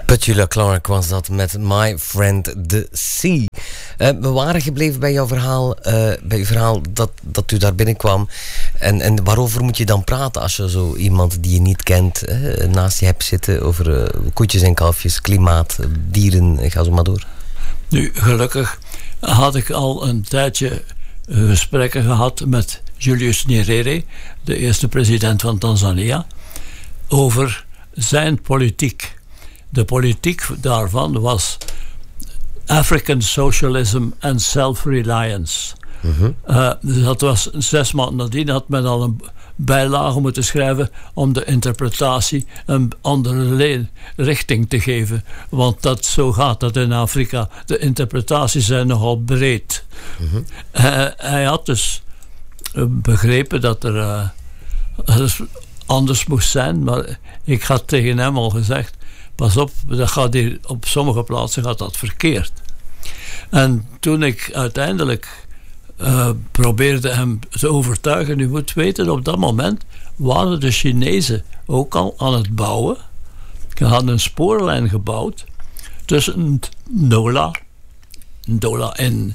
Petula Clark was dat met My Friend the Sea. We waren gebleven bij jouw verhaal, dat u daar binnenkwam. En waarover moet je dan praten als je zo iemand die je niet kent naast je hebt zitten over koetjes en kalfjes, klimaat, dieren, ga zo maar door. Nu, gelukkig had ik al een tijdje gesprekken gehad met Julius Nyerere, de eerste president van Tanzania, over zijn politiek. De politiek daarvan was African socialism and self-reliance. Dus dat was 6 maanden nadien, had men al een bijlage moeten schrijven om de interpretatie een andere richting te geven. Want zo gaat dat in Afrika. De interpretaties zijn nogal breed. Hij had dus begrepen dat er anders moest zijn, maar ik had tegen hem al gezegd, pas op, dat gaat hier, op sommige plaatsen gaat dat verkeerd. En toen ik uiteindelijk probeerde hem te overtuigen, u moet weten, op dat moment waren de Chinezen ook al aan het bouwen. Ze hadden een spoorlijn gebouwd tussen Ndola en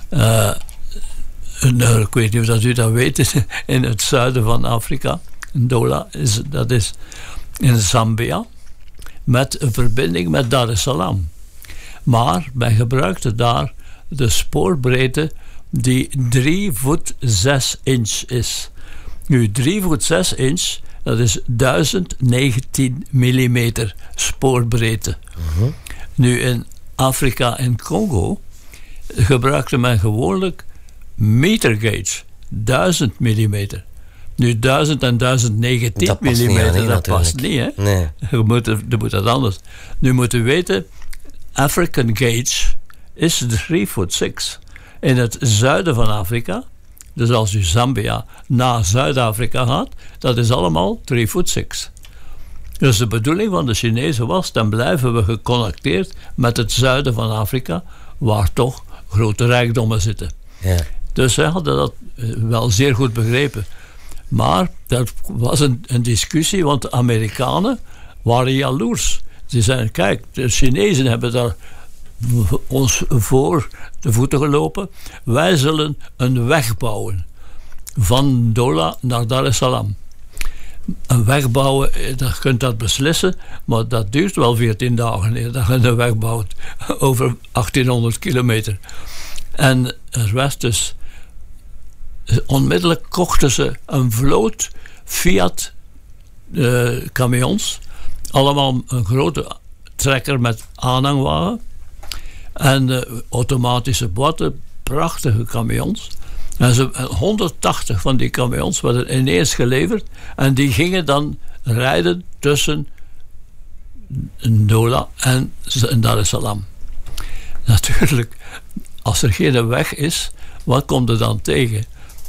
ik weet niet of u dat weet, in het zuiden van Afrika. Ndola is in Zambia, met een verbinding met Dar es Salaam. Maar men gebruikte daar de spoorbreedte die 3 voet 6 inch is. Nu, 3 voet 6 inch, dat is 1019 millimeter spoorbreedte. Nu, in Afrika en Congo gebruikte men gewoonlijk metergauge, 1000 millimeter. Nu, 1000 en 1019 millimeter, dat past niet, hè? Nee. Je moet dat anders. Nu moet je weten, African gauge is 3 voet 6. In het zuiden van Afrika, dus als u Zambia naar Zuid-Afrika gaat, dat is allemaal 3 voet 6. Dus de bedoeling van de Chinezen was, dan blijven we geconnecteerd met het zuiden van Afrika, waar toch grote rijkdommen zitten. Ja. Dus zij hadden dat wel zeer goed begrepen. Maar dat was een discussie, want de Amerikanen waren jaloers. Ze zeiden, kijk, de Chinezen hebben daar ons voor de voeten gelopen. Wij zullen een weg bouwen van Ndola naar Dar es Salaam. Een weg bouwen, je kunt dat beslissen, maar dat duurt wel 14 dagen dat je een weg bouwt over 1800 kilometer. En er was dus onmiddellijk kochten ze een vloot Fiat camions, allemaal een grote trekker met aanhangwagen en automatische botten, prachtige camions. En 180 van die camions werden ineens geleverd en die gingen dan rijden tussen Ndola en Dar es Salaam. Natuurlijk, als er geen weg is, wat komt er dan tegen?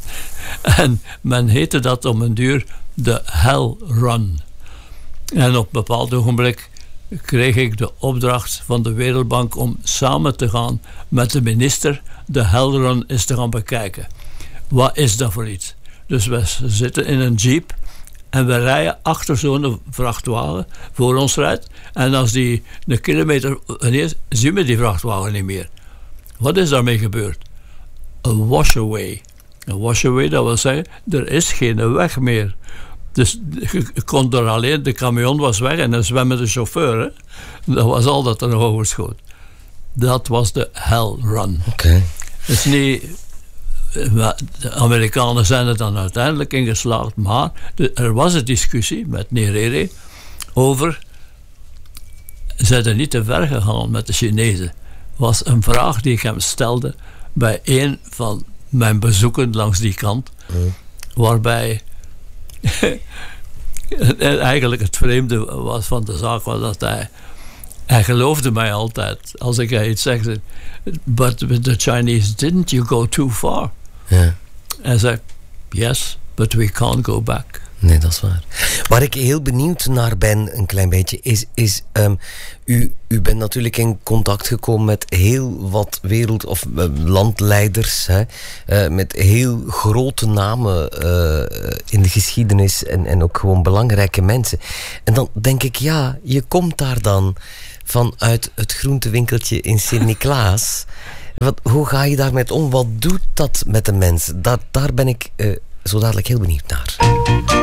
En men heette dat om een duur de Hell Run. En op een bepaald ogenblik kreeg ik de opdracht van de Wereldbank om samen te gaan met de minister de Hell Run eens te gaan bekijken. Wat is dat voor iets? Dus we zitten in een jeep en we rijden achter zo'n vrachtwagen voor ons rijdt. En als die een kilometer ineens zien we die vrachtwagen niet meer. Wat is daarmee gebeurd? Een washaway. Een washaway, dat wil zeggen, er is geen weg meer. Dus je kon er alleen, de camion was weg en dan zwemmen de chauffeur. Hè? Dat was al dat er nog overschoot. Dat was de Hell Run. Okay. Het is niet... De Amerikanen zijn er dan uiteindelijk in geslaagd, maar er was een discussie met Nyerere over... Zijn er niet te ver gegaan met de Chinezen? Was een vraag die ik hem stelde bij een van mijn bezoeken langs die kant, waarbij eigenlijk het vreemde was van de zaak was dat hij geloofde mij altijd als ik iets zeg, but with the Chinese didn't you go too far? Hij zei, yes, but we can't go back. Nee, dat is waar. Waar ik heel benieuwd naar ben, een klein beetje, is u bent natuurlijk in contact gekomen met heel wat landleiders, hè, met heel grote namen in de geschiedenis en ook gewoon belangrijke mensen. En dan denk ik, ja, je komt daar dan vanuit het groentewinkeltje in Sint-Niklaas. Hoe ga je daarmee om? Wat doet dat met de mens? Daar ben ik zo dadelijk heel benieuwd naar.